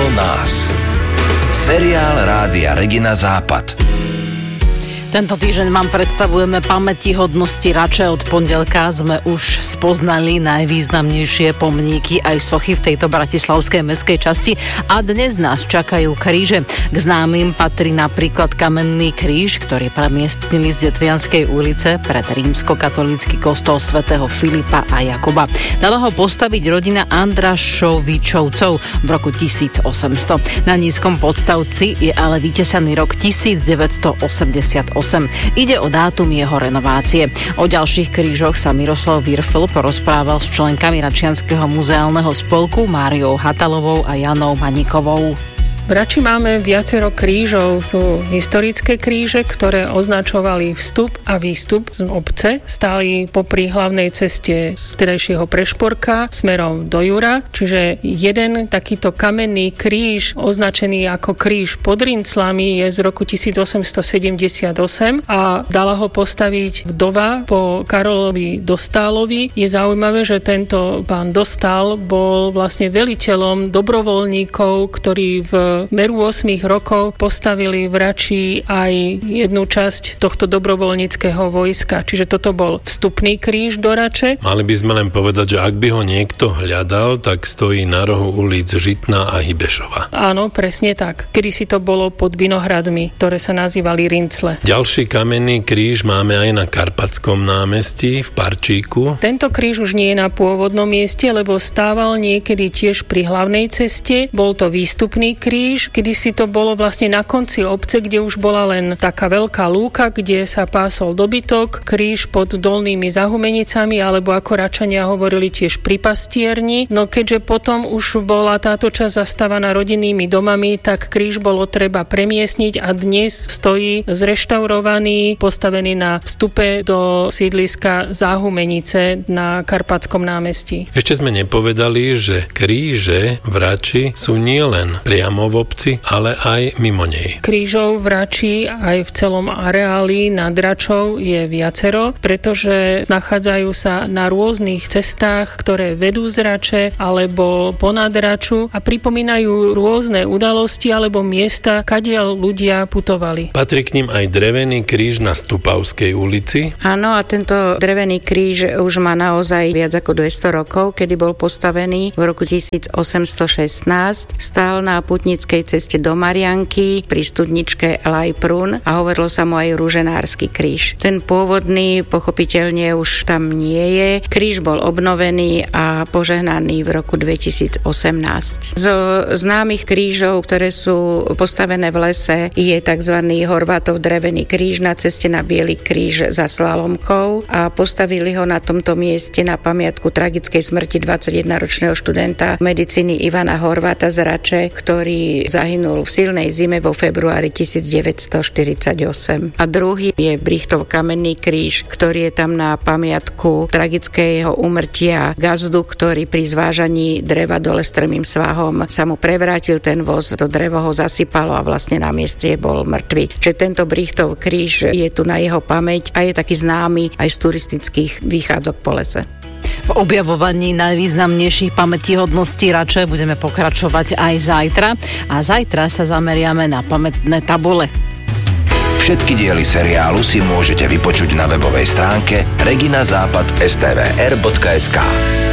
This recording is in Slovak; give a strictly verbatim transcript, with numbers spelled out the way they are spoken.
okolo nás. Seriál Rádia Regina Západ. Tento týždeň vám predstavujeme pamätihodnosti Rače. Od pondelka sme už spoznali najvýznamnejšie pomníky aj sochy v tejto bratislavskej mestskej časti a dnes nás čakajú kríže. K známym patrí napríklad kamenný kríž, ktorý premiestnili z Detvianskej ulice pred rímskokatolícky kostol svätého Filipa a Jakuba. Dala ho postaviť rodina Andrašovičovcov v roku tisícosemsto. Na nízkom podstavci je ale vytesaný rok devätnásťstoosemdesiatosem. Ide o dátum jeho renovácie. O ďalších krížoch sa Miroslav Virfl porozprával s členkami Račianskeho muzeálneho spolku Máriou Hatalovou a Janou Manikovou. V Rači máme viacero krížov. Sú historické kríže, ktoré označovali vstup a výstup z obce. Stáli popri hlavnej ceste z vtedajšieho Prešporka smerom do Jura. Čiže jeden takýto kamenný kríž, označený ako kríž pod Rinclami, je z roku tisícosemstosedemdesiatosem a dala ho postaviť vdova po Karolovi Dostálovi. Je zaujímavé, že tento pán Dostál bol vlastne veliteľom dobrovoľníkov, ktorí v meru ôsmich rokov postavili v Rači aj jednu časť tohto dobrovoľníckeho vojska. Čiže toto bol vstupný kríž do Rače. Mali by sme len povedať, že ak by ho niekto hľadal, tak stojí na rohu ulic Žitná a Hybešova. Áno, presne tak. Kedysi to bolo pod vinohradmi, ktoré sa nazývali Rincle. Ďalší kamenný kríž máme aj na Karpatskom námestí v Parčíku. Tento kríž už nie je na pôvodnom mieste, lebo stával niekedy tiež pri hlavnej ceste. Bol to výstupný kríž. Kedy si to bolo vlastne na konci obce, kde už bola len taká veľká lúka, kde sa pásol dobytok, kríž pod dolnými Zahumenicami, alebo ako Račania hovorili tiež pri pastierni. No keďže potom už bola táto časť zastávaná rodinnými domami, tak kríž bolo treba premiestniť a dnes stojí zreštaurovaný, postavený na vstupe do sídliska Záhumenice na Karpatskom námestí. Ešte sme nepovedali, že kríže v Rači sú nielen priamo v obci, ale aj mimo nej. Krížov v Rači aj v celom areáli nad Račou je viacero, pretože nachádzajú sa na rôznych cestách, ktoré vedú z Rače alebo ponad Raču a pripomínajú rôzne udalosti alebo miesta, kadiaľ ľudia putovali. Patrí k nim aj drevený kríž na Stupavskej ulici. Áno, a tento drevený kríž už má naozaj viac ako dvesto rokov, kedy bol postavený v roku tisícosemstošestnásť. Stál na putnickej ceste do Marianky pri studničke Lajprun a hovorilo sa mu aj ruženársky kríž. Ten pôvodný pochopiteľne už tam nie je. Kríž bol obnovený a požehnaný v roku dvetisícosemnásť. Zo známych krížov, ktoré sú postavené v lese, je tzv. Horvátov drevený kríž na ceste na Biely kríž za Slalomkou a postavili ho na tomto mieste na pamiatku tragickej smrti dvadsaťjedenročného študenta medicíny Ivana Horváta z Rače, ktorý zahynul v silnej zime vo februári tisícdeväťstoštyridsaťosem. A druhý je Brichtov kamenný kríž, ktorý je tam na pamiatku tragického úmrtia gazdu, ktorý pri zvážaní dreva dole strmým svahom sa mu prevrátil ten voz, to drevo ho zasypalo a vlastne na mieste bol mŕtvy. Čiže tento Brichtov kríž je tu na jeho pamäť a je taký známy aj z turistických výchádzok po lese. V objavovaní najvýznamnejších pamätihodností Rače budeme pokračovať aj zajtra a zajtra sa zameriame na pamätné tabule. Všetky diely seriálu si môžete vypočuť na webovej stránke regina západ bodka es té vé er bodka es ká.